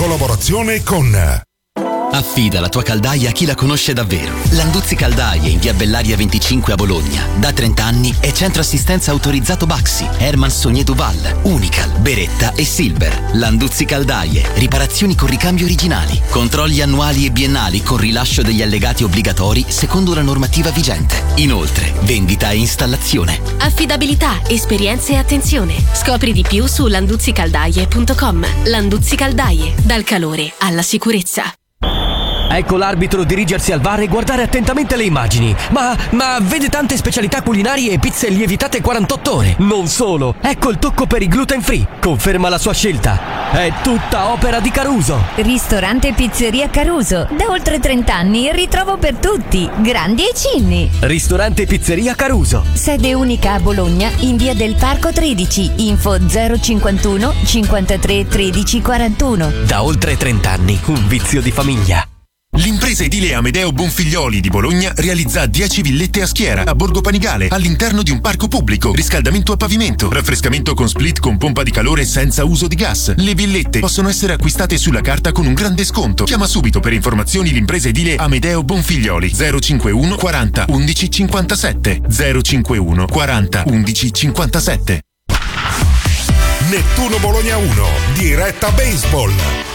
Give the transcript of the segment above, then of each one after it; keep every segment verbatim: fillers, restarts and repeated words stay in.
collaborazione con... Affida la tua caldaia a chi la conosce davvero. Landuzzi Caldaie in via Bellaria venticinque a Bologna. Da trenta anni è centro assistenza autorizzato Baxi, Herman Sogné Duval, Unical, Beretta e Silver. Landuzzi Caldaie, riparazioni con ricambio originali, controlli annuali e biennali con rilascio degli allegati obbligatori secondo la normativa vigente. Inoltre, vendita e installazione. Affidabilità, esperienza e attenzione. Scopri di più su landuzzi caldaie punto com. Landuzzi Caldaie, dal calore alla sicurezza. Ecco l'arbitro dirigersi al V A R e guardare attentamente le immagini. Ma, ma vede tante specialità culinarie e pizze lievitate quarantotto ore. Non solo, ecco il tocco per i gluten free. Conferma la sua scelta. È tutta opera di Caruso. Ristorante e pizzeria Caruso. Da oltre trenta anni il ritrovo per tutti, grandi e cinni. Ristorante e pizzeria Caruso. Sede unica a Bologna in via del Parco tredici. Info zero cinquantuno cinquantatré tredici quarantuno. Da oltre trenta anni, un vizio di famiglia. L'impresa edile Amedeo Bonfiglioli di Bologna realizza dieci villette a schiera a Borgo Panigale all'interno di un parco pubblico, riscaldamento a pavimento, raffrescamento con split con pompa di calore senza uso di gas. Le villette possono essere acquistate sulla carta con un grande sconto. Chiama subito per informazioni l'impresa edile Amedeo Bonfiglioli zero cinquantuno quaranta undici cinquantasette zero cinquantuno quaranta undici cinquantasette. Nettuno Bologna uno, diretta baseball.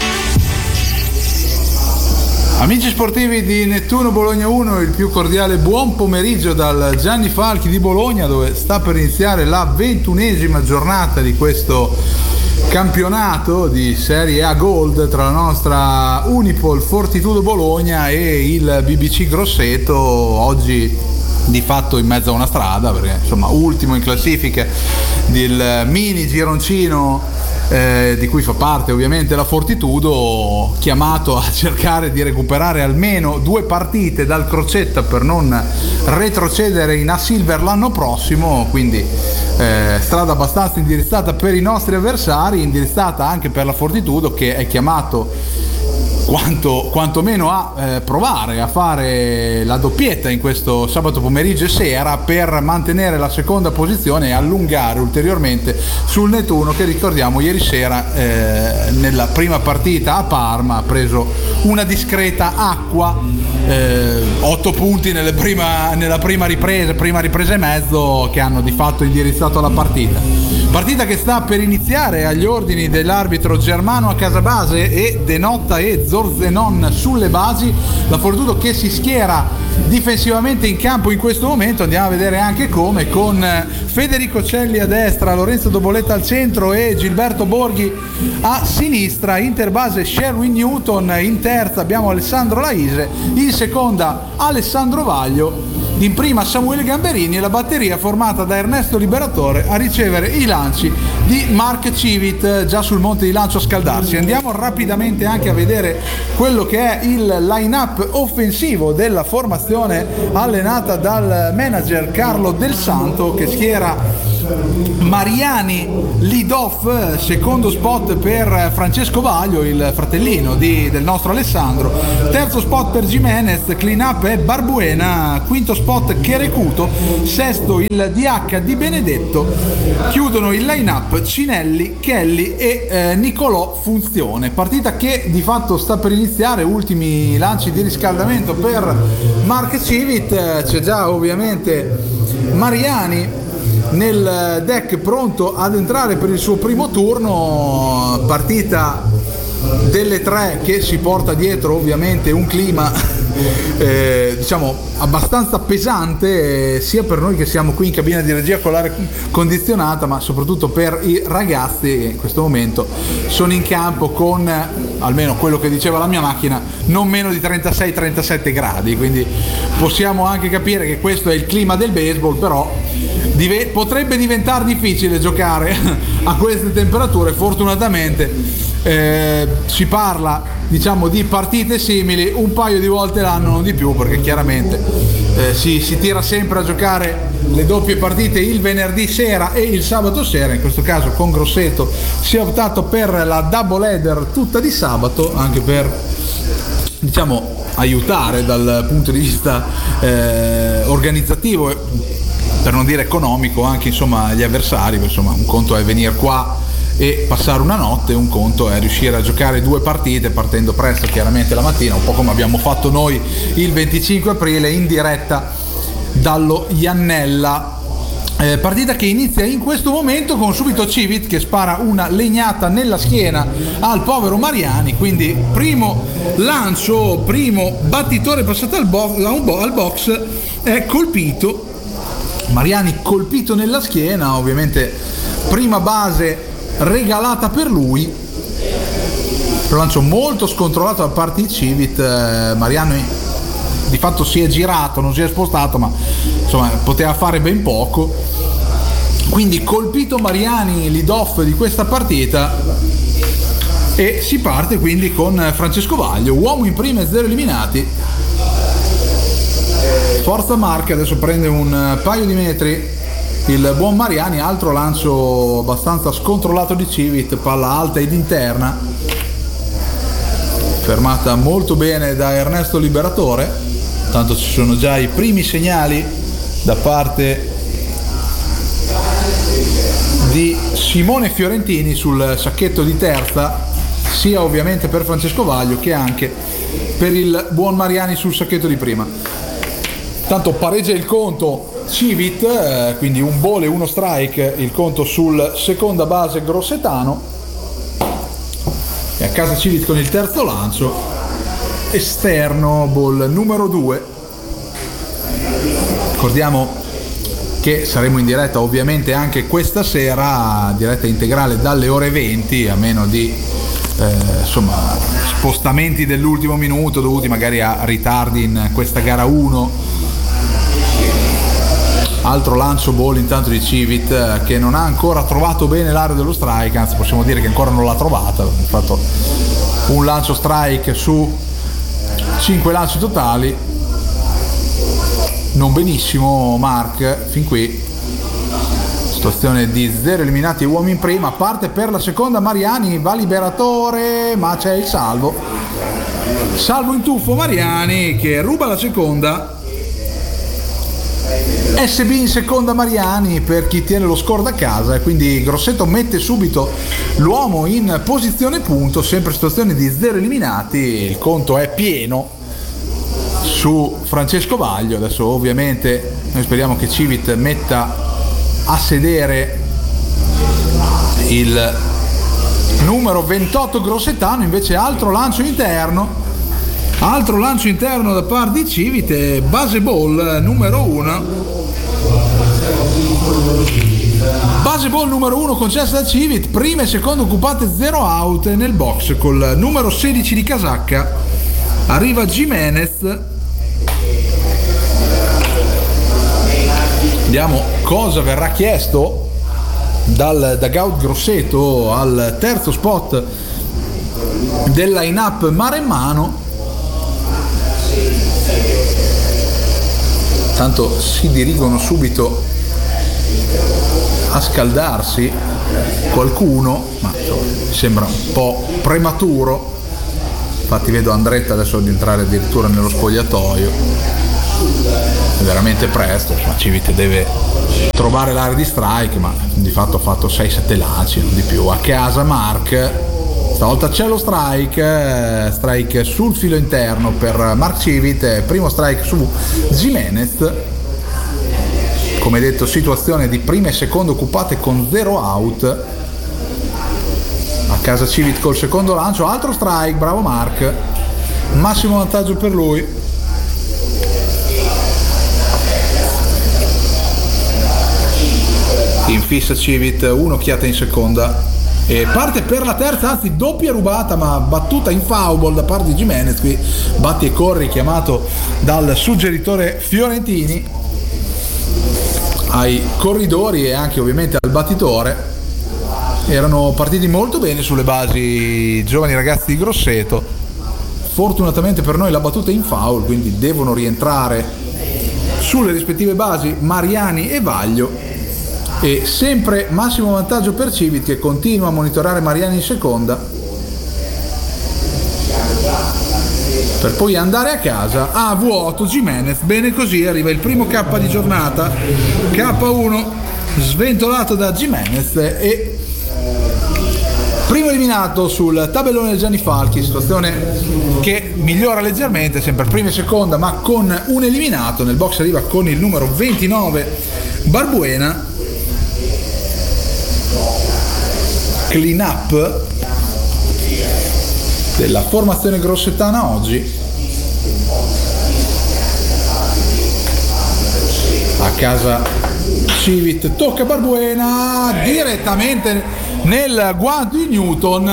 Amici sportivi di Nettuno Bologna uno, il più cordiale buon pomeriggio dal Gianni Falchi di Bologna, dove sta per iniziare la ventunesima giornata di questo campionato di Serie A Gold tra la nostra Unipol Fortitudo Bologna e il B B C Grosseto, oggi di fatto in mezzo a una strada, perché insomma ultimo in classifica del mini gironcino Eh, di cui fa parte ovviamente la Fortitudo, chiamato a cercare di recuperare almeno due partite dal Crocetta per non retrocedere in A Silver l'anno prossimo, quindi eh, strada abbastanza indirizzata per i nostri avversari, indirizzata anche per la Fortitudo, che è chiamato quanto quantomeno a eh, provare a fare la doppietta in questo sabato pomeriggio e sera per mantenere la seconda posizione e allungare ulteriormente sul Nettuno, che ricordiamo ieri sera eh, nella prima partita a Parma ha preso una discreta acqua, eh, otto punti nelle prima, nella prima ripresa prima ripresa e mezzo, che hanno di fatto indirizzato la partita partita che sta per iniziare agli ordini dell'arbitro Germano a Casabase e Denotta e Zorzenon sulle basi. La Fortitudo che si schiera difensivamente in campo in questo momento, andiamo a vedere anche come, con Federico Celli a destra, Lorenzo Doboletta al centro e Gilberto Borghi a sinistra. Interbase Sherwin Newton, in terza abbiamo Alessandro Laise, in seconda Alessandro Vaglio, in prima Samuele Gamberini e la batteria formata da Ernesto Liberatore a ricevere i lanci di Mark Civit già sul monte di lancio a scaldarsi. Andiamo rapidamente anche a vedere quello che è il line-up offensivo della formazione allenata dal manager Carlo Del Santo, che schiera Mariani lead-off, secondo spot per Francesco Vaglio, il fratellino di, del nostro Alessandro, terzo spot per Jimenez, clean-up è Barbuena, quinto spot Cherecuto, sesto il D H di Benedetto, chiudono il line-up Cinelli, Kelly e eh, Nicolò Funzione. Partita che di fatto sta per iniziare, ultimi lanci di riscaldamento per Mark Civit, c'è già ovviamente Mariani nel deck pronto ad entrare per il suo primo turno. Partita delle tre che si porta dietro ovviamente un clima eh, diciamo abbastanza pesante, eh, sia per noi che siamo qui in cabina di regia con l'aria condizionata, ma soprattutto per i ragazzi che in questo momento sono in campo con, almeno quello che diceva la mia macchina, non meno di trentasei trentasette gradi, quindi possiamo anche capire che questo è il clima del baseball. Però dive- potrebbe diventare difficile giocare a queste temperature. Fortunatamente eh, si parla, diciamo, di partite simili un paio di volte l'anno, non di più, perché chiaramente eh, si, si tira sempre a giocare le doppie partite il venerdì sera e il sabato sera. In questo caso con Grosseto si è optato per la double header tutta di sabato, anche per, diciamo, aiutare dal punto di vista eh, organizzativo e per non dire economico anche, insomma, gli avversari. Insomma, un conto è venire qua e passare una notte, un conto è riuscire a giocare due partite partendo presto chiaramente la mattina, un po' come abbiamo fatto noi il venticinque aprile in diretta dallo Iannella. Eh, partita che inizia in questo momento con subito Civit che spara una legnata nella schiena al povero Mariani, quindi primo lancio, primo battitore passato al, bo- al box, è colpito Mariani, colpito nella schiena, ovviamente prima base regalata per lui, un lancio molto scontrollato da parte di Civit. eh, Mariani di fatto si è girato, non si è spostato, ma insomma poteva fare ben poco, quindi colpito Mariani, lead off di questa partita, e si parte quindi con Francesco Vaglio, uomo in prima e zero eliminati. Forza Mark, adesso prende un paio di metri il buon Mariani, altro lancio abbastanza scontrollato di Civit, palla alta ed interna, fermata molto bene da Ernesto Liberatore. Tanto ci sono già i primi segnali da parte di Simone Fiorentini sul sacchetto di terza, sia ovviamente per Francesco Vaglio che anche per il buon Mariani sul sacchetto di prima. Tanto pareggia il conto Civit, eh, quindi un ball e uno strike il conto sul seconda base grossetano, e a casa Civit con il terzo lancio esterno, ball numero due. Ricordiamo che saremo in diretta ovviamente anche questa sera, diretta integrale dalle ore venti, a meno di eh, insomma spostamenti dell'ultimo minuto dovuti magari a ritardi in questa gara uno. Altro lancio ball intanto di Civit, che non ha ancora trovato bene l'area dello strike, anzi possiamo dire che ancora non l'ha trovata. Ha fatto un lancio strike su cinque lanci totali, non benissimo Mark fin qui. Situazione di zero eliminati e uomini in prima, parte per la seconda Mariani, va Liberatore, ma c'è il salvo salvo in tuffo Mariani che ruba la seconda. S B in seconda Mariani per chi tiene lo score da casa, e quindi Grosseto mette subito l'uomo in posizione punto, sempre situazione di zero eliminati, il conto è pieno su Francesco Vaglio. Adesso ovviamente noi speriamo che Civit metta a sedere il numero ventotto grossetano, invece altro lancio interno altro lancio interno da parte di Civit e base ball numero uno. Base ball numero uno concessa da Civit, prima e seconda occupate, zero out nel box col numero sedici di casacca. Arriva Jimenez, vediamo cosa verrà chiesto dal dugout Grosseto al terzo spot del line-up Maremmano. Tanto si dirigono subito a scaldarsi qualcuno, ma insomma, sembra un po' prematuro. Infatti vedo Andretta adesso di entrare addirittura nello spogliatoio, è veramente presto. Insomma, Civit deve trovare l'area di strike, ma di fatto ha fatto sei sette lanci, non di più. A casa Mark, stavolta c'è lo strike, strike sul filo interno per Mark Civit, primo strike su Jimenez. Come detto, situazione di prima e seconda occupate con zero out. A casa Civit col secondo lancio, altro strike, bravo Mark, massimo vantaggio per lui. In fissa Civit, un'occhiata in seconda e parte per la terza, anzi doppia rubata ma battuta in foul ball da parte di Jimenez. Qui batti e corri chiamato dal suggeritore Fiorentini ai corridori e anche ovviamente al battitore. Erano partiti molto bene sulle basi i giovani ragazzi di Grosseto. Fortunatamente per noi la battuta è in foul, quindi devono rientrare sulle rispettive basi Mariani e Vaglio, e sempre massimo vantaggio per Civit, che continua a monitorare Mariani in seconda per poi andare a casa a vuoto. Jimenez, bene così, arriva il primo K di giornata, K uno sventolato da Jimenez, e Primo eliminato sul tabellone del Gianni Falchi, situazione che migliora leggermente, sempre prima e seconda, ma con un eliminato. Nel box arriva con il numero ventinove Barbuena. Clean up della formazione grossetana oggi. A casa Civit, tocca Barbuena direttamente nel guanto di Newton.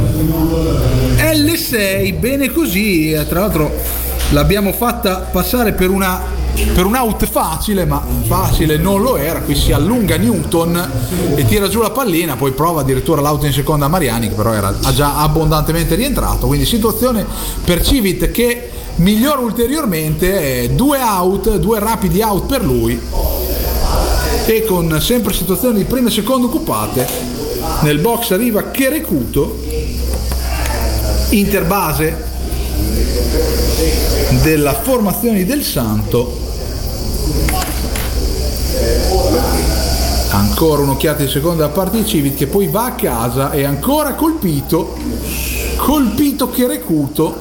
L sei, bene così. Tra l'altro l'abbiamo fatta passare per una per un out facile, ma facile non lo era. Qui si allunga Newton e tira giù la pallina, poi prova addirittura l'auto in seconda a Mariani, che però era ha già abbondantemente rientrato. Quindi situazione per Civit che migliora ulteriormente, due out, due rapidi out per lui, e con sempre situazioni di prima e seconda occupate. Nel box arriva Cherecuto, interbase della formazione del Santo. Ancora un'occhiata di seconda da parte di Civit, che poi va a casa e ancora colpito colpito Cherecuto,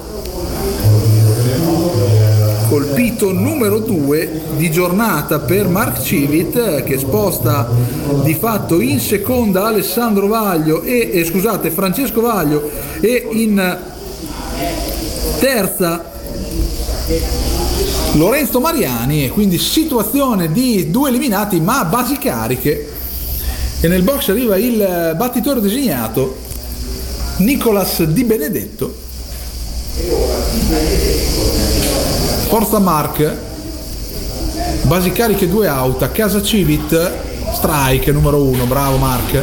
colpito numero due di giornata per Mark Civit, che sposta di fatto in seconda Alessandro Vaglio e eh, scusate Francesco Vaglio, e in terza Lorenzo Mariani, e quindi situazione di due eliminati ma a basi cariche. E nel box arriva il battitore designato Nicolas Di Benedetto. Forza Mark, basi cariche due out, a casa Civit, strike numero uno, bravo Mark.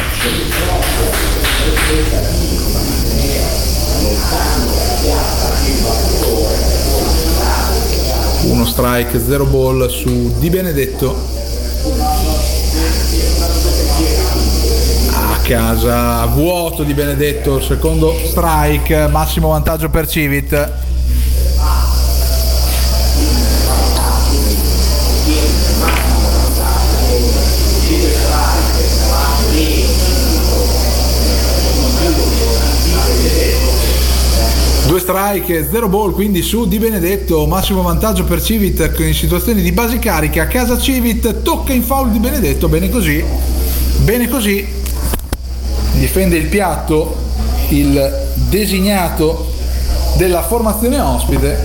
Uno strike, zero ball su Di Benedetto. A casa vuoto Di Benedetto, secondo strike, massimo vantaggio per Civit. Due strike e zero ball quindi su Di Benedetto, massimo vantaggio per Civit in situazioni di basi cariche. A casa Civit, tocca in foul Di Benedetto, bene così, bene così, difende il piatto il designato della formazione ospite,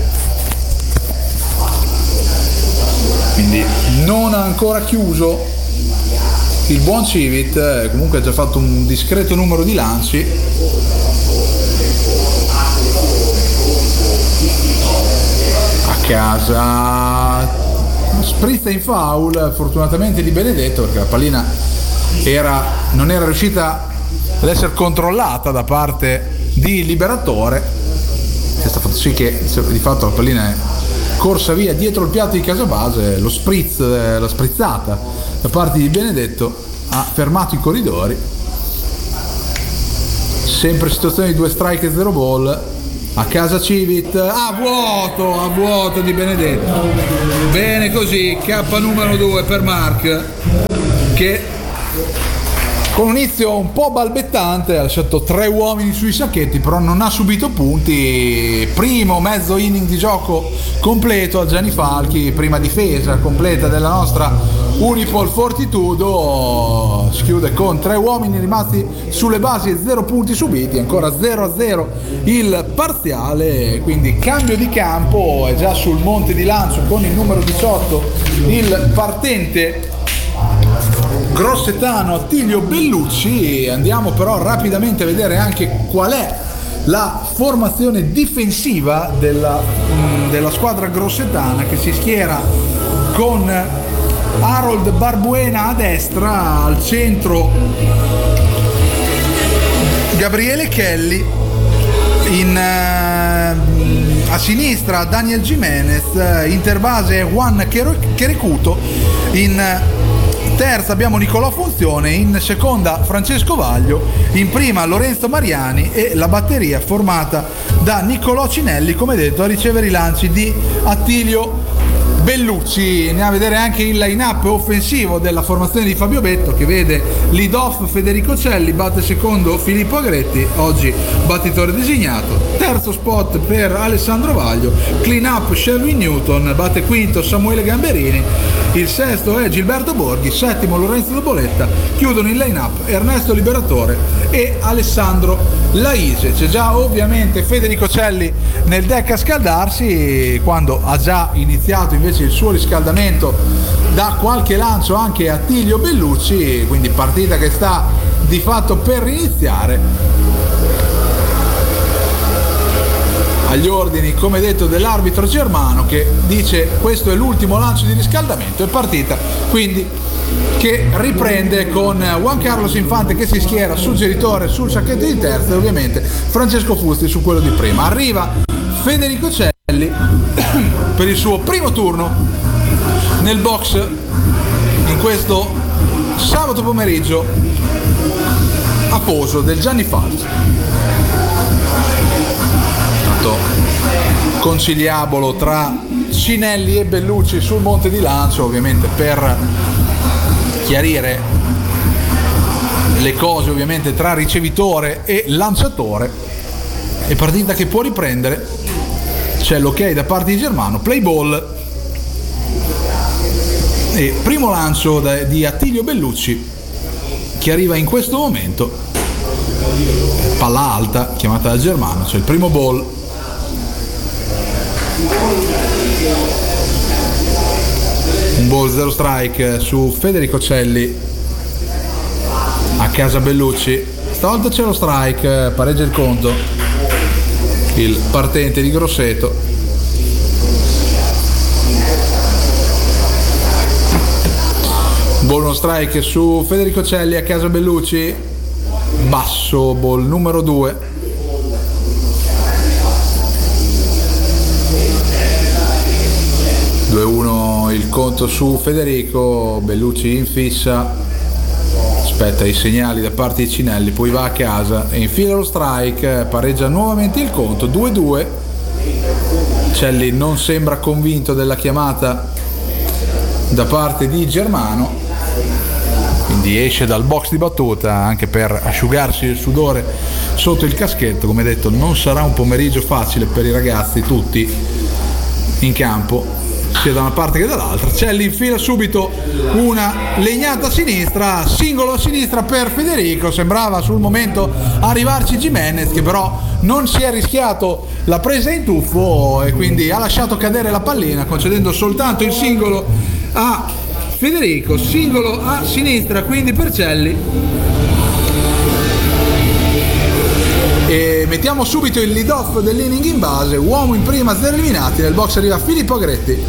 quindi non ha ancora chiuso il buon Civit, comunque ha già fatto un discreto numero di lanci. Casa sprizza in foul fortunatamente Di Benedetto, perché la pallina era, non era riuscita ad essere controllata da parte di Liberatore, che sta fatto sì che di fatto la pallina è corsa via dietro il piatto di Casabase. Lo spritz, la sprizzata da parte di Benedetto ha fermato i corridori. Sempre situazione di due strike e zero ball. A casa Civit, a vuoto, a vuoto Di Benedetto, bene così, K numero due per Mark, che con un inizio un po' balbettante ha lasciato tre uomini sui sacchetti, però non ha subito punti. Primo mezzo inning di gioco completo al Gianni Falchi, prima difesa completa della nostra Unipol Fortitudo. Si chiude con tre uomini rimasti sulle basi e zero punti subiti, ancora zero a zero il parziale, quindi cambio di campo. È già sul monte di lancio con il numero diciotto il partente grossetano Attilio Bellucci. Andiamo però rapidamente a vedere anche qual è la formazione difensiva della, della squadra grossetana, che si schiera con Harold Barbuena a destra, al centro Gabriele Kelly, in, uh, a sinistra Daniel Jimenez, interbase Juan Cherecuto, in terza abbiamo Nicolò Funzione, in seconda Francesco Vaglio, in prima Lorenzo Mariani, e la batteria formata da Nicolò Cinelli, come detto, a ricevere i lanci di Attilio Bellucci. Andiamo a vedere anche il line-up offensivo della formazione di Fabio Betto, che vede lead off Federico Celli, batte secondo Filippo Agretti, oggi battitore designato. Terzo spot per Alessandro Vaglio, clean up Sherwin Newton, batte quinto Samuele Gamberini. Il sesto è Gilberto Borghi, settimo Lorenzo Doboletta. Chiudono il line-up Ernesto Liberatore e Alessandro Laise. C'è già ovviamente Federico Celli nel deck a scaldarsi, quando ha già iniziato invece il suo riscaldamento da qualche lancio anche Attilio Bellucci, quindi partita che sta di fatto per iniziare agli ordini, come detto, dell'arbitro Germano, che dice questo è l'ultimo lancio di riscaldamento, e partita quindi che riprende con Juan Carlos Infante che si schiera suggeritore sul sacchetto di terza e ovviamente Francesco Fusti su quello di prima. Arriva Federico Celli per il suo primo turno nel box in questo sabato pomeriggio afoso del Gianni Falchi. Tanto conciliabolo tra Cinelli e Bellucci sul monte di lancio, ovviamente per chiarire le cose ovviamente tra ricevitore e lanciatore, e partita che può riprendere. C'è l'ok da parte di Germano, play ball e primo lancio da, di Attilio Bellucci, che arriva in questo momento, palla alta chiamata da Germano, cioè il primo ball. Un ball zero strike su Federico Celli a casa Bellucci. Stavolta c'è lo strike, pareggia il conto il partente di Grosseto. Ball uno strike su Federico Celli a casa Bellucci, basso, ball numero due. due uno il conto su Federico. Bellucci in fissa, aspetta i segnali da parte di Cinelli, poi va a casa e infila lo strike, pareggia nuovamente il conto, due due. Celli non sembra convinto della chiamata da parte di Germano, quindi esce dal box di battuta anche per asciugarsi il sudore sotto il caschetto. Come detto, non sarà un pomeriggio facile per i ragazzi tutti in campo, sia da una parte che dall'altra. Celli infila subito una legnata a sinistra, singolo a sinistra per Federico. Sembrava sul momento arrivarci Jimenez, che però non si è rischiato la presa in tuffo e quindi ha lasciato cadere la pallina, concedendo soltanto il singolo a Federico. Singolo a sinistra quindi per Celli. E mettiamo subito il lead off dell'inning in base, uomo in prima, zero eliminati. Nel box arriva Filippo Agretti.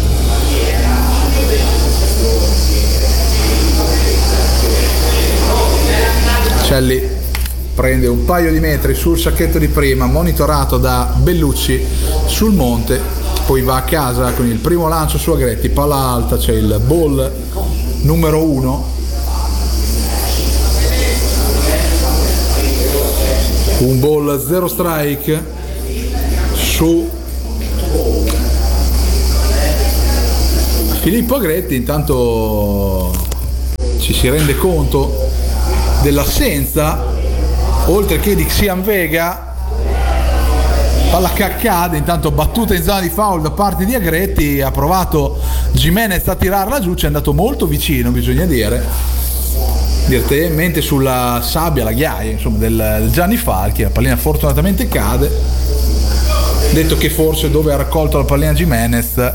Celli prende un paio di metri sul sacchetto di prima, monitorato da Bellucci sul monte, poi va a casa con il primo lancio su Agretti, palla alta, c'è il ball numero uno. Un ball zero strike su Filippo Agretti. Intanto ci si rende conto dell'assenza, oltre che di Xian Vega, palla che accade. Intanto battuta in zona di foul da parte di Agretti, ha provato Jimenez a tirarla giù, ci è andato molto vicino, bisogna dire, direttamente sulla sabbia, la ghiaia insomma del, del Gianni Falchi. La pallina fortunatamente cade, detto che forse dove ha raccolto la pallina Jimenez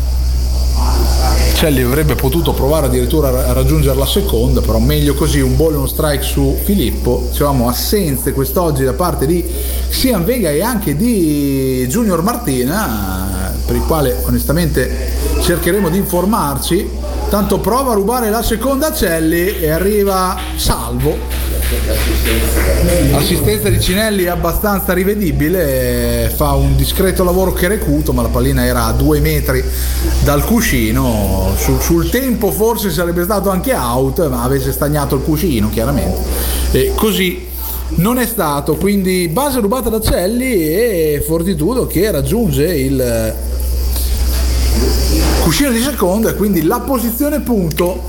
Celli avrebbe potuto provare addirittura a raggiungere la seconda, però meglio così. Un ball e uno strike su Filippo. Dicevamo assenze quest'oggi da parte di Xian Vega e anche di Junior Martina, per il quale onestamente cercheremo di informarci. Tanto prova a rubare la seconda a Celli e arriva salvo. Assistenza di Cinelli abbastanza rivedibile, fa un discreto lavoro Cherecuto, ma la pallina era a due metri dal cuscino. Sul, sul tempo forse sarebbe stato anche out, ma avesse stagnato il cuscino chiaramente, e così non è stato. Quindi base rubata da Celli e Fortitudo che raggiunge il cuscino di seconda, e quindi la posizione punto,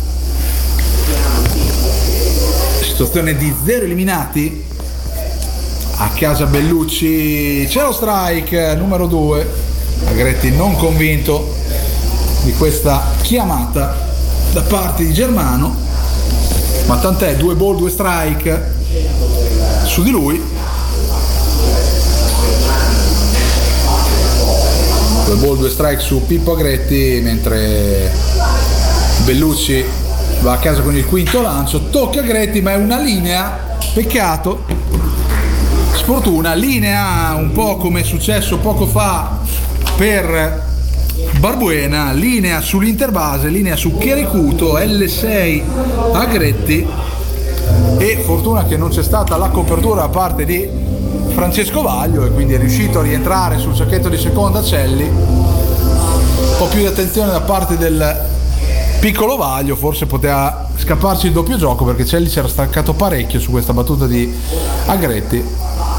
situazione di zero eliminati. A casa Bellucci c'è lo strike numero due, Agretti non convinto di questa chiamata da parte di Germano, ma tant'è, due ball, due strike su di lui. Due ball, due strike su Pippo Agretti, mentre Bellucci va a casa con il quinto lancio. Tocca Agretti, ma è una linea, peccato, sfortuna, linea un po' come è successo poco fa per Barbuena, linea sull'interbase, linea su Chericuto, L sei Agretti, e fortuna che non c'è stata la copertura da parte di Francesco Vaglio, e quindi è riuscito a rientrare sul sacchetto di seconda Celli. Un po' più di attenzione da parte del piccolo Vaglio, forse poteva scapparci il doppio gioco, perché Celli si era staccato parecchio su questa battuta di Agretti.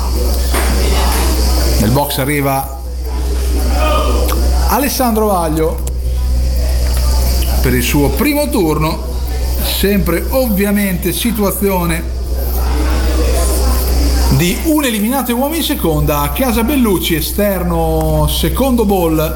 Nel box arriva Alessandro Vaglio per il suo primo turno, sempre ovviamente situazione di un eliminato e uomini in seconda. A casa Bellucci, esterno, secondo ball,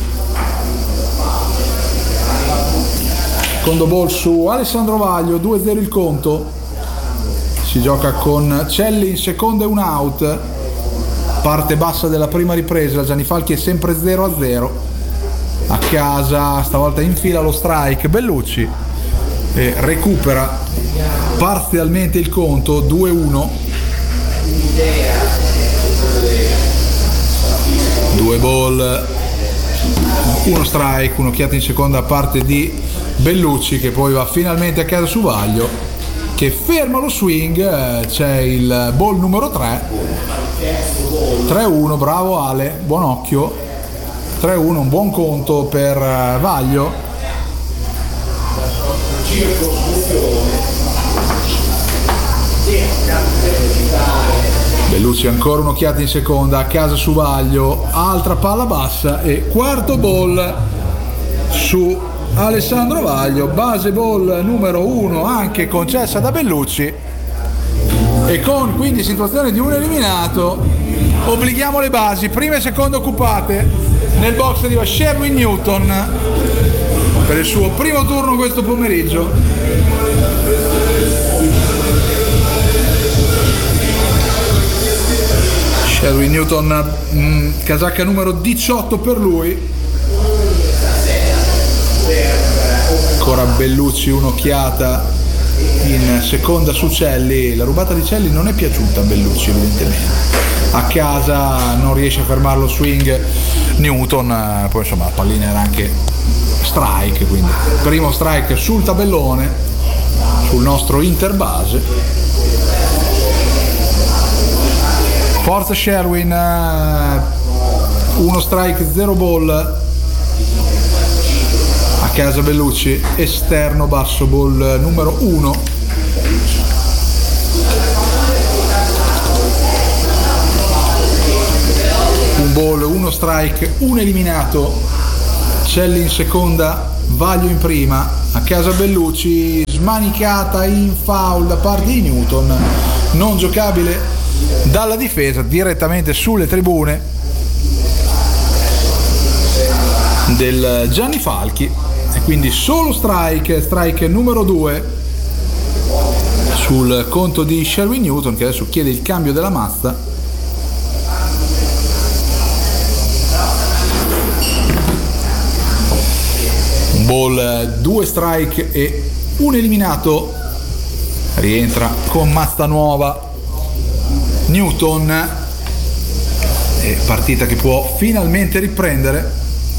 secondo ball su Alessandro Vaglio, due zero il conto. Si gioca con Celli in seconda e un out, parte bassa della prima ripresa. Gianni Falchi è sempre zero a zero. A casa stavolta infila lo strike Bellucci e recupera parzialmente il conto, due uno. Due ball, uno strike, un'occhiata in seconda da parte di Bellucci, che poi va finalmente a casa su Vaglio, che ferma lo swing. C'è il ball numero tre, tre uno, bravo Ale, buon occhio, tre uno, un buon conto per Vaglio. Bellucci ancora un'occhiata in seconda, a casa su Vaglio, altra palla bassa e quarto ball su Alessandro Vaglio, base ball numero uno anche concessa da Bellucci, e con quindi situazione di un eliminato obblighiamo le basi, prima e seconda occupate. Nel box arriva Sherwin Newton per il suo primo turno questo pomeriggio. Sherwin Newton, mh, casacca numero diciotto per lui. Ancora Bellucci, un'occhiata in seconda su Celli. La rubata di Celli non è piaciuta a Bellucci evidentemente. A casa non riesce a fermare lo swing Newton, poi insomma la pallina era anche strike, quindi primo strike sul tabellone, sul nostro interbase. Forza Sherwin, uno strike, zero ball. A casa Bellucci, esterno basso, ball numero uno. Un ball, uno strike, un eliminato. Celli in seconda, Vaglio in prima. A casa Bellucci, smanicata in foul da parte di Newton, non giocabile dalla difesa, direttamente sulle tribune del Gianni Falchi, e quindi solo strike, strike numero due sul conto di Sherwin Newton, che adesso chiede il cambio della mazza. Un ball, due strike e un eliminato. Rientra con mazza nuova Newton, e partita che può finalmente riprendere.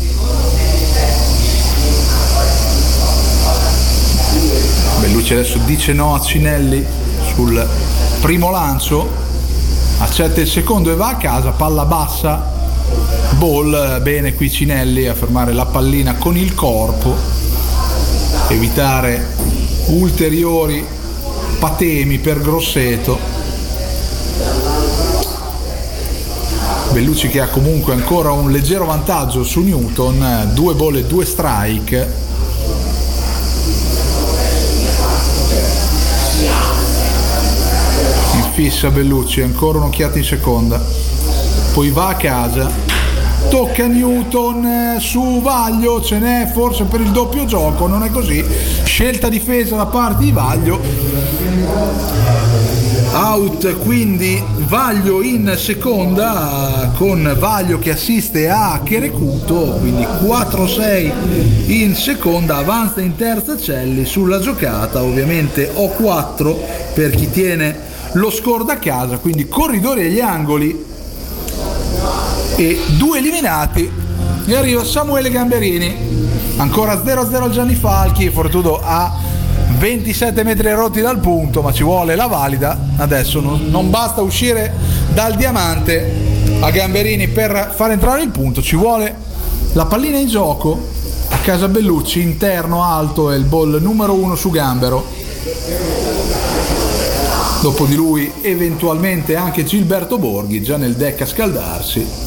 Bellucci adesso dice no a Cinelli sul primo lancio, accetta il secondo e va a casa, palla bassa, ball. Bene qui Cinelli a fermare la pallina con il corpo, evitare ulteriori patemi per Grosseto. Bellucci che ha comunque ancora un leggero vantaggio su Newton, due ball e due strike. Infissa Bellucci, ancora un'occhiata in seconda, poi va a casa. Tocca Newton su Vaglio, ce n'è forse per il doppio gioco, non è così, scelta difesa da parte di Vaglio, out quindi Vaglio in seconda, con Vaglio che assiste a Cherecuto, quindi quattro sei in seconda, avanza in terza Celli sulla giocata, ovviamente O quattro per chi tiene lo score da casa, quindi corridori agli angoli e due eliminati, e arriva Samuele Gamberini, ancora zero a zero al Gianni Falchi, Fortudo a ventisette metri rotti dal punto, ma ci vuole la valida adesso, non, non basta uscire dal diamante a Gamberini per far entrare il punto, ci vuole la pallina in gioco a casa Bellucci, interno alto, è il ball numero uno su Gambero, dopo di lui eventualmente anche Gilberto Borghi già nel deck a scaldarsi.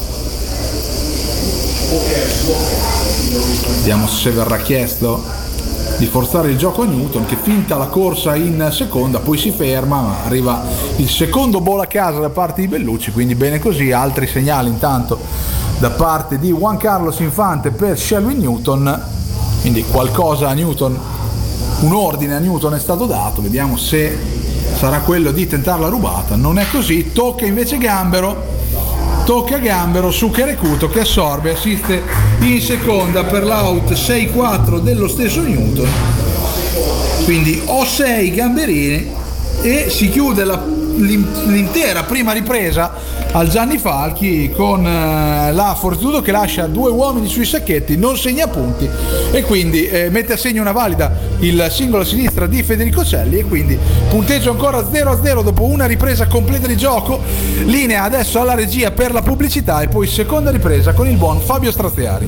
Vediamo se verrà chiesto di forzare il gioco a Newton, che finta la corsa in seconda, poi si ferma, ma arriva il secondo ball a casa da parte di Bellucci, quindi bene così. Altri segnali intanto da parte di Juan Carlos Infante per Shelby Newton, quindi qualcosa a Newton, un ordine a Newton è stato dato, vediamo se sarà quello di tentare la rubata. Non è così, tocca invece Gambero, tocca Gambero su Cherecuto che assorbe, assiste in seconda per l'out sei quattro dello stesso Newton, quindi O sei Gamberini, e si chiude la, l'intera prima ripresa al Gianni Falchi con eh, la Fortudo che lascia due uomini sui sacchetti, non segna punti e quindi eh, mette a segno una valida il singolo a sinistra di Federico Celli, e quindi punteggio ancora zero a zero dopo una ripresa completa di gioco. Linea adesso alla regia per la pubblicità e poi seconda ripresa con il buon Fabio Straziari.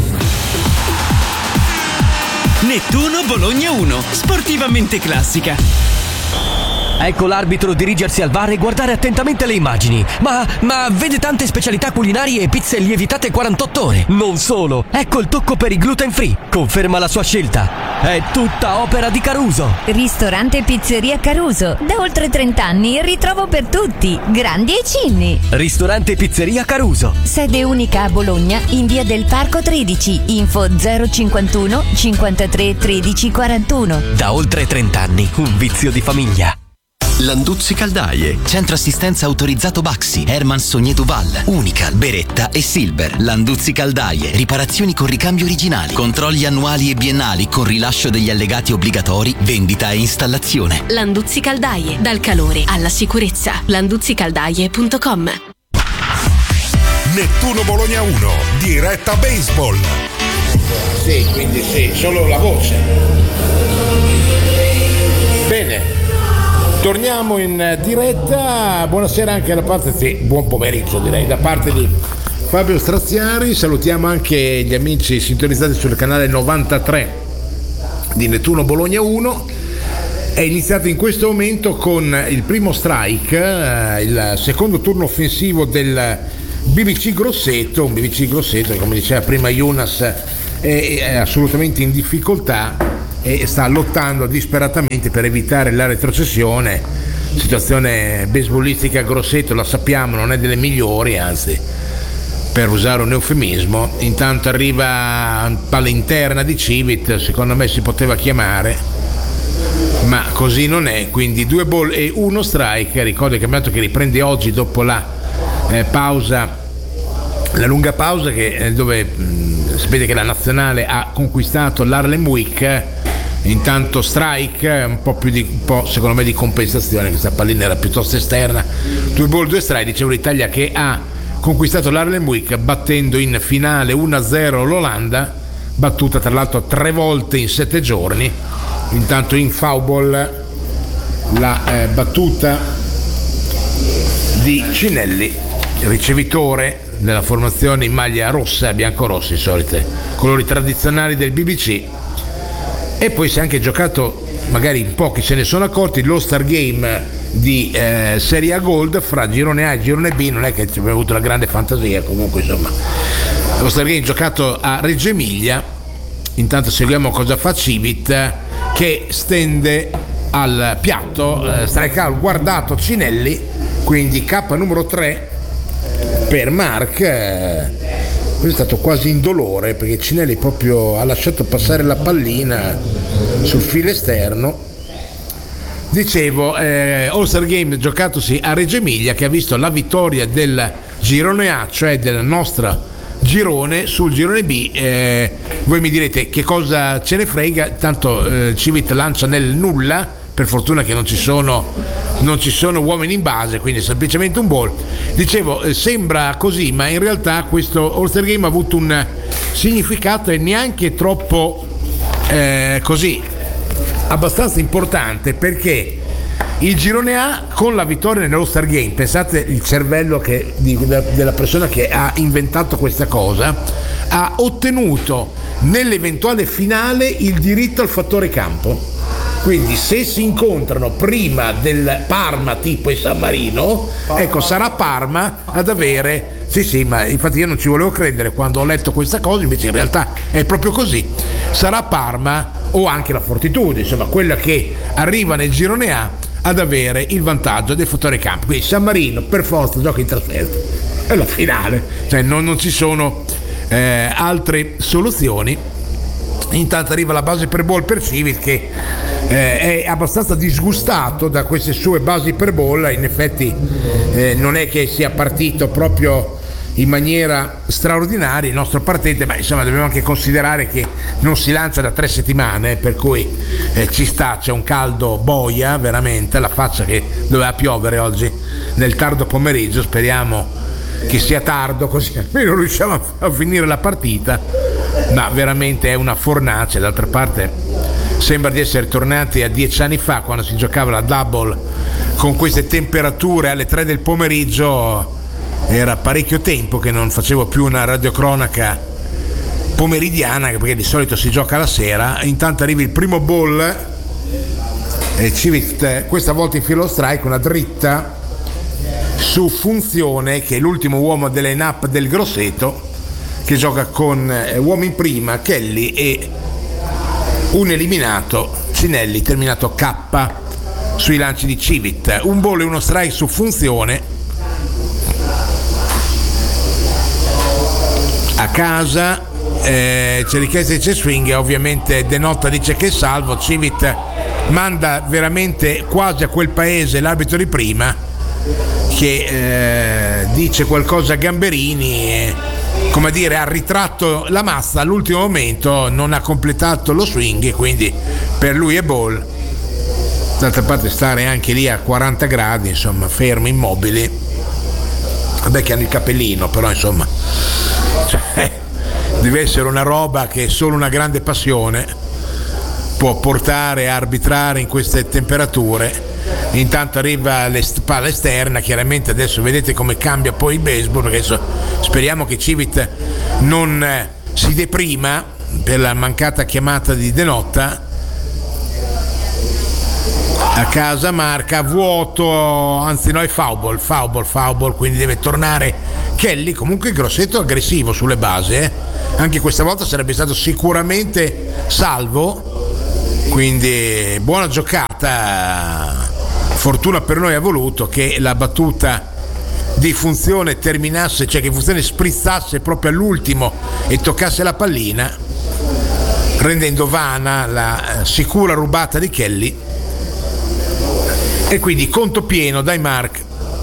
Nettuno Bologna uno, sportivamente classica. Ecco l'arbitro dirigersi al V A R e guardare attentamente le immagini. Ma, ma vede tante specialità culinarie e pizze lievitate quarantotto ore. Non solo, ecco il tocco per i gluten free. Conferma la sua scelta. È tutta opera di Caruso. Ristorante e pizzeria Caruso. Da oltre trenta anni il ritrovo per tutti, grandi e cinni. Ristorante e pizzeria Caruso. Sede unica a Bologna in via del Parco tredici. Info zero cinquantuno cinquantatré tredici quarantuno. Da oltre trenta anni, un vizio di famiglia. Landuzzi Caldaie, centro assistenza autorizzato Baxi, Herman Sogneto Val, Unical, Beretta e Silver. Landuzzi Caldaie, riparazioni con ricambio originali, controlli annuali e biennali con rilascio degli allegati obbligatori, vendita e installazione. Landuzzi Caldaie, dal calore alla sicurezza. landuzzi caldaie punto com. Nettuno Bologna uno, diretta baseball. Sì, quindi sì, solo la voce. Bene. Torniamo in diretta, buonasera anche da parte, sì, buon pomeriggio direi, da parte di Fabio Straziari. Salutiamo anche gli amici sintonizzati sul canale novantatré di Nettuno Bologna uno. È iniziato in questo momento con il primo strike, eh, il secondo turno offensivo del B B C Grosseto, un B B C Grosseto che, come diceva prima Jonas, è, è assolutamente in difficoltà e sta lottando disperatamente per evitare la retrocessione. Situazione baseballistica a Grosseto, la sappiamo, non è delle migliori, anzi, per usare un eufemismo. Intanto arriva palla interna di Civit, secondo me si poteva chiamare, ma così non è, quindi due ball e uno strike. Ricordo il campionato che riprende oggi dopo la eh, pausa, la lunga pausa che, eh, dove mh, sapete che la nazionale ha conquistato l'Harlem Week. Intanto strike, un po' più di, un po' secondo me di compensazione, questa pallina era piuttosto esterna. Due ball, due strike, dicevo l'Italia che ha conquistato l'Harlem Week battendo in finale uno a zero l'Olanda, battuta tra l'altro tre volte in sette giorni. Intanto in foul ball la eh, battuta di Cinelli, ricevitore della formazione in maglia rossa, bianco-rossi, solite colori tradizionali del B B C. E poi si è anche giocato, magari in pochi se ne sono accorti, lo Star Game di eh, Serie A Gold fra girone A e girone B. Non è che ci abbiamo avuto una grande fantasia, comunque insomma lo Stargame giocato a Reggio Emilia. Intanto seguiamo cosa fa Civit, che stende al piatto eh, strike out guardato Cinelli, quindi K numero tre per Mark. eh, questo è stato quasi indolore perché Cinelli proprio ha lasciato passare la pallina sul filo esterno. Dicevo, eh, All-Star Game giocatosi a Reggio Emilia, che ha visto la vittoria del girone A, cioè del nostro girone, sul girone B. Eh, voi mi direte che cosa ce ne frega, tanto eh, Civit lancia nel nulla, per fortuna che non ci sono non ci sono uomini in base, quindi è semplicemente un ball. Dicevo, eh, sembra così, ma in realtà questo All-Star Game ha avuto un significato e neanche troppo eh, così abbastanza importante, perché il girone A con la vittoria nell'All-Star Game, pensate il cervello che, di, della persona che ha inventato questa cosa, ha ottenuto nell'eventuale finale il diritto al fattore campo. Quindi se si incontrano prima del Parma tipo e San Marino, ecco, sarà Parma ad avere, sì sì, ma infatti io non ci volevo credere quando ho letto questa cosa, invece in realtà è proprio così, sarà Parma o anche la Fortitudo, insomma quella che arriva nel girone A ad avere il vantaggio del fattore campo. Quindi San Marino per forza gioca in trasferta, è la finale, cioè non, non ci sono eh, altre soluzioni. Intanto arriva la base per ball per Civit, che eh, è abbastanza disgustato da queste sue basi per ball. In effetti eh, non è che sia partito proprio in maniera straordinaria il nostro partente, ma insomma dobbiamo anche considerare che non si lancia da tre settimane, per cui eh, ci sta, c'è un caldo boia veramente, la faccia che doveva piovere oggi nel tardo pomeriggio, speriamo che sia tardo così almeno riusciamo a, a finire la partita, ma veramente è una fornace. D'altra parte sembra di essere tornati a dieci anni fa, quando si giocava la double con queste temperature alle tre del pomeriggio. Era parecchio tempo che non facevo più una radiocronaca pomeridiana, perché di solito si gioca la sera. Intanto arriva il primo ball e Civit questa volta in filo strike, una dritta su Funzione, che è l'ultimo uomo delle line-up del Grosseto, che gioca con uomo in prima Kelly e un eliminato Cinelli, terminato K sui lanci di Civit. Un ball e uno strike su Funzione. A casa eh, c'è richiesta di c'è swing e ovviamente Denotta dice che è salvo. Civit manda veramente quasi a quel paese l'arbitro di prima, che eh, dice qualcosa a Gamberini e, come dire, ha ritratto la mazza all'ultimo momento, non ha completato lo swing e quindi per lui è ball. D'altra parte stare anche lì a quaranta gradi, insomma, fermi, immobili, vabbè che hanno il capellino, però insomma, cioè, deve essere una roba che solo una grande passione può portare a arbitrare in queste temperature. Intanto arriva la palla esterna, chiaramente adesso vedete come cambia poi il baseball, perché adesso speriamo che Civit non si deprima per la mancata chiamata di Denotta. A casa marca vuoto, anzi no, è foul ball, foul ball, foul ball, quindi deve tornare Kelly. Comunque il Grosseto aggressivo sulle basi, eh? Anche questa volta sarebbe stato sicuramente salvo, quindi buona giocata. Fortuna per noi ha voluto che la battuta di Funzione terminasse, cioè che Funzione sprizzasse proprio all'ultimo e toccasse la pallina, rendendo vana la sicura rubata di Kelly. E quindi conto pieno dai Mark.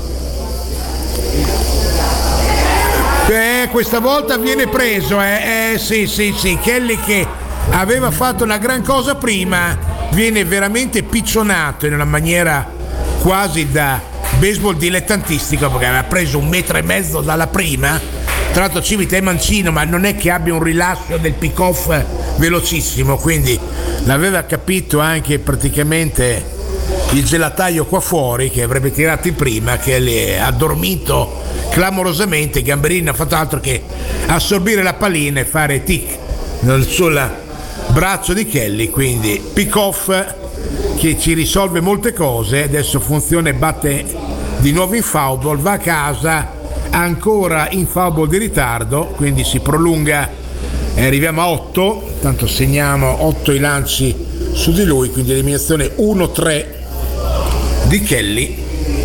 Eh, questa volta viene preso, eh, eh sì sì sì, Kelly che aveva fatto una gran cosa prima viene veramente piccionato in una maniera quasi da baseball dilettantistico, perché aveva preso un metro e mezzo dalla prima. Tra l'altro Civit è mancino, ma non è che abbia un rilascio del pick-off velocissimo, quindi l'aveva capito anche praticamente il gelataio qua fuori, che avrebbe tirato in prima, che le ha dormito clamorosamente. Gamberini non ha fatto altro che assorbire la pallina e fare tic sul braccio di Kelly, quindi pick off che ci risolve molte cose. Adesso funziona e batte di nuovo in foul ball, va a casa ancora in foul ball di ritardo, quindi si prolunga e arriviamo a otto, tanto segniamo otto i lanci su di lui, quindi eliminazione uno tre di Kelly.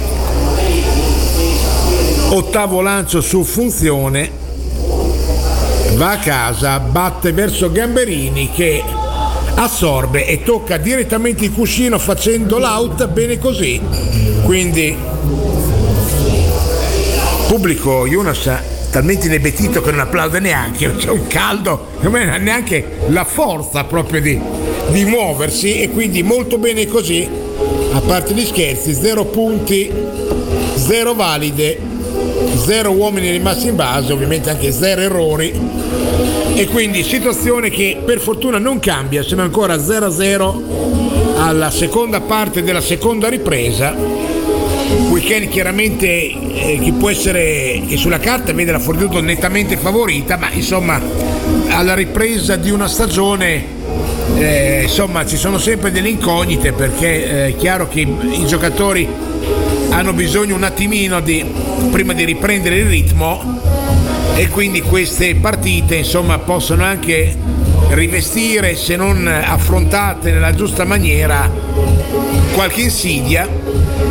Ottavo lancio su funzione, va a casa, batte verso Gamberini che assorbe e tocca direttamente il cuscino facendo l'out, bene così. Quindi pubblico Jonas talmente inebetito che non applaude neanche, c'è un caldo, non ha neanche la forza proprio di, di muoversi, e quindi molto bene così, a parte gli scherzi, zero punti, zero valide, zero uomini rimasti in base, ovviamente anche zero errori, e quindi situazione che per fortuna non cambia, siamo ancora zero a zero alla seconda parte della seconda ripresa. Weekend chiaramente eh, che può essere, che sulla carta vede la Fortitudo nettamente favorita, ma insomma alla ripresa di una stagione eh, insomma ci sono sempre delle incognite, perché eh, è chiaro che i, i giocatori hanno bisogno un attimino di prima di riprendere il ritmo, e quindi queste partite insomma possono anche rivestire, se non affrontate nella giusta maniera, qualche insidia.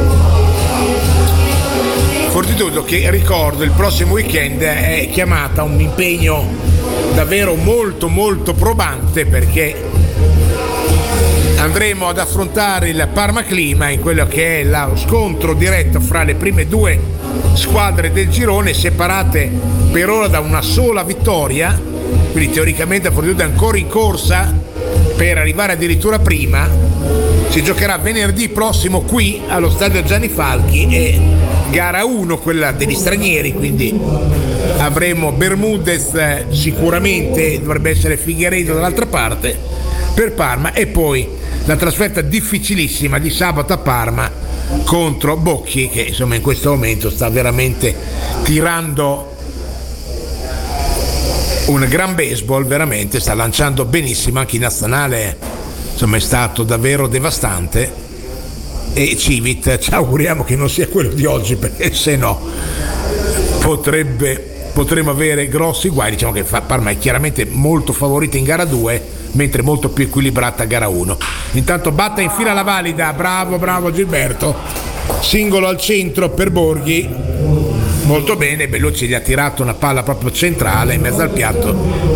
Fortitudo che, ricordo, il prossimo weekend è chiamata a un impegno davvero molto molto probante, perché andremo ad affrontare il Parma Clima in quello che è lo scontro diretto fra le prime due squadre del girone, separate per ora da una sola vittoria, quindi teoricamente Fortitudo è ancora in corsa per arrivare addirittura prima. Si giocherà venerdì prossimo qui allo stadio Gianni Falchi, e gara uno quella degli stranieri, quindi avremo Bermudez, sicuramente dovrebbe essere Figueiredo dall'altra parte per Parma, e poi la trasferta difficilissima di sabato a Parma contro Bocchi, che insomma in questo momento sta veramente tirando un gran baseball, veramente sta lanciando benissimo, anche in nazionale insomma è stato davvero devastante. E Civit ci auguriamo che non sia quello di oggi, perché se no potrebbe potremmo avere grossi guai. Diciamo che Parma è chiaramente molto favorita in gara due, mentre molto più equilibrata a gara uno. Intanto batta in fila la valida, bravo bravo Gilberto, singolo al centro per Borghi, molto bene, Bellucci gli ha tirato una palla proprio centrale in mezzo al piatto,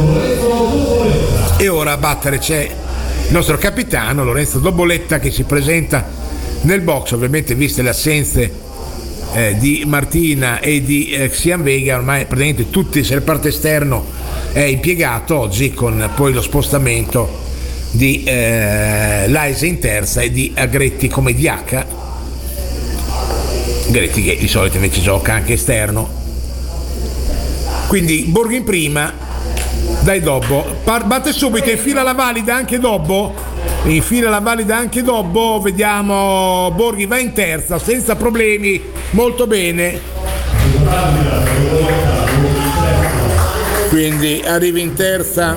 e ora a battere c'è il nostro capitano Lorenzo Doboletta, che si presenta nel box, ovviamente viste le assenze eh, di Martina e di eh, Xian Vega, ormai praticamente tutti il reparto esterno è impiegato oggi, con poi lo spostamento di eh, Laise in terza e di Agretti come D H. Agretti che di solito invece gioca anche esterno. Quindi Borghi in prima, dai Dobbo, Par- batte subito, infila la valida anche Dobbo. Infila la valida anche Dobbo, vediamo, Borghi va in terza senza problemi, molto bene, quindi arriva in terza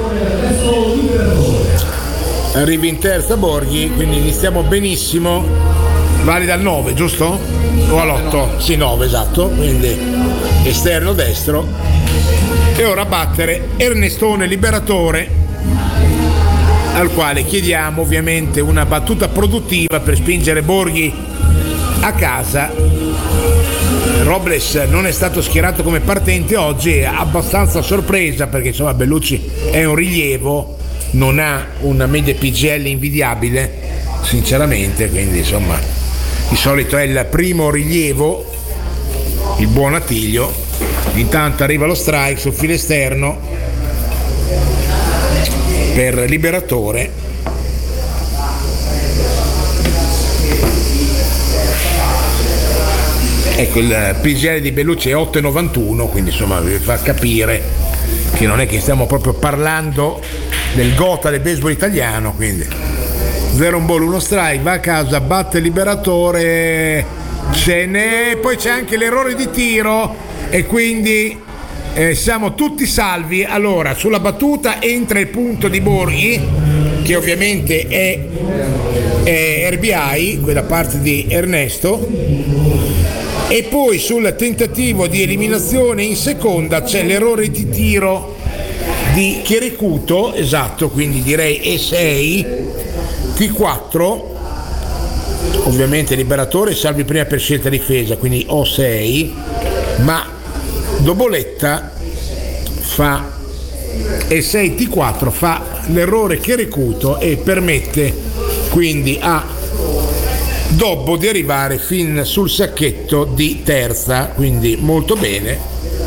arriva in terza Borghi, quindi iniziamo benissimo. Valida al nove, giusto? O all'otto? Sì, nove, esatto, quindi esterno destro. E ora a battere Ernestone Liberatore, al quale chiediamo ovviamente una battuta produttiva per spingere Borghi a casa. Robles non è stato schierato come partente oggi, è abbastanza sorpresa, perché insomma Bellucci è un rilievo, non ha una media P G L invidiabile sinceramente, quindi insomma di solito è il primo rilievo il buon Attilio. Intanto arriva lo strike sul filo esterno per Liberatore. Ecco, il P G L di Bellucci è otto virgola novantuno, quindi insomma vi fa capire che non è che stiamo proprio parlando del gota del baseball italiano. Quindi zero un ball, uno strike, va a casa, batte Liberatore, ce n'è, poi c'è anche l'errore di tiro e quindi Eh, siamo tutti salvi. Allora, sulla battuta entra il punto di Borghi, che che ovviamente è, è R B I, quella parte di Ernesto, e poi sul tentativo di eliminazione in seconda c'è l'errore di tiro di Chiricuto, esatto, quindi direi E sei, T quattro, ovviamente liberatore, salvi prima per scelta difesa, quindi O sei, ma Doboletta fa E sei T quattro, fa l'errore Chiricuto e permette quindi a Dobbo di arrivare fin sul sacchetto di terza, quindi molto bene.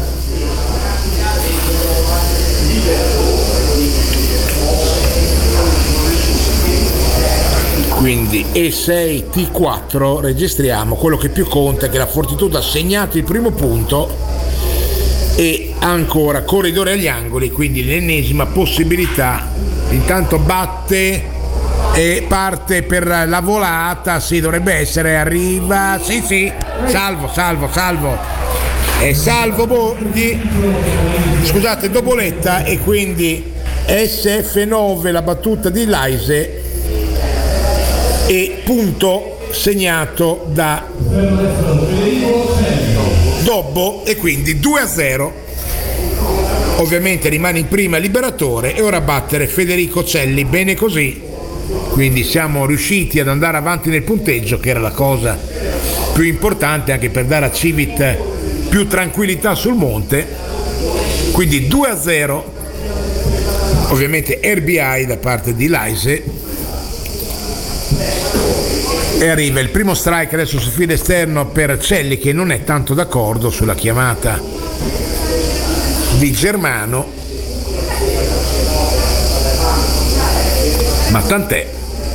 Quindi E sei T quattro, registriamo, quello che più conta è che la Fortitudo ha segnato il primo punto e ancora corridore agli angoli, quindi l'ennesima possibilità. Intanto batte e parte per la volata, sì, dovrebbe essere, arriva, sì sì, salvo, salvo, salvo, è salvo Borghi, scusate, Doboletta, e quindi S F nove la battuta di Laise e punto segnato da Dobbo e quindi due a zero. Ovviamente rimane in prima Liberatore e ora a battere Federico Celli, bene così, quindi siamo riusciti ad andare avanti nel punteggio, che era la cosa più importante anche per dare a Civit più tranquillità sul monte. Quindi due a zero, ovviamente R B I da parte di Laise, e arriva il primo strike adesso sul filo esterno per Celli, che non è tanto d'accordo sulla chiamata di Germano, ma tant'è.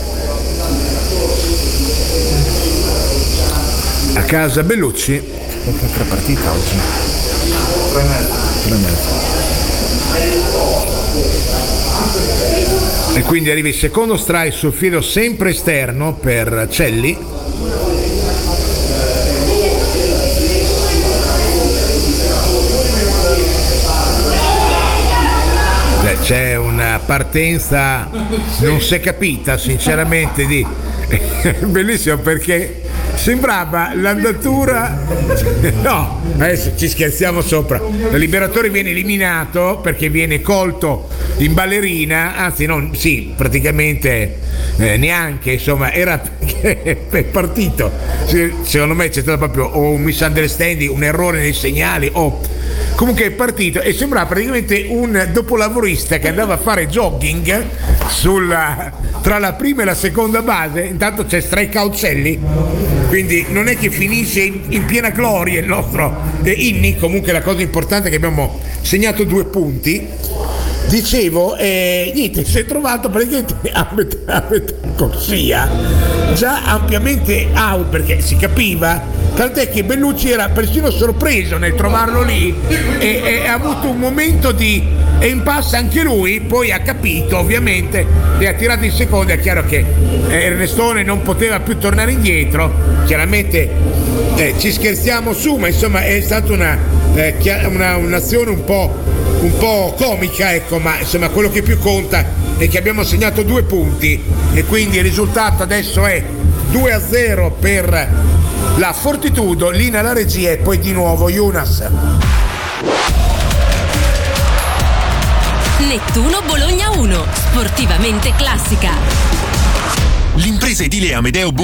A casa Bellucci, che partita oggi? tre e mezzo. tre e mezzo. E quindi arriva il secondo strike sul filo sempre esterno per Celli. Beh, c'è una partenza non si è capita sinceramente di bellissimo, perché sembrava l'andatura, no, adesso ci scherziamo sopra, il Liberatore viene eliminato perché viene colto in ballerina, anzi no, sì, praticamente eh, neanche, insomma, era è partito, secondo me c'è stato proprio o un misunderstanding, un errore nei segnali, o comunque è partito e sembrava praticamente un dopolavorista che andava a fare jogging sulla, tra la prima e la seconda base. Intanto c'è strikeout Celli, quindi non è che finisce in, in piena gloria il nostro eh, Inni. Comunque la cosa importante è che abbiamo segnato due punti. Dicevo, eh, niente, si è trovato praticamente a metà, a metà corsia, già ampiamente out, perché si capiva, tant'è che Bellucci era persino sorpreso nel trovarlo lì e, e ha avuto un momento di impasse anche lui, poi ha capito ovviamente e ha tirato in seconda. È chiaro che eh, Ernestone non poteva più tornare indietro, chiaramente eh, ci scherziamo su, ma insomma è stata una, eh, una, un'azione un po' un po' comica, ecco, ma insomma quello che più conta è che abbiamo segnato due punti e quindi il risultato adesso è due a zero per la Fortitudo. Linea alla regia e poi di nuovo Jonas. Nettuno Bologna uno, sportivamente classica. L'impresa edile Amedeo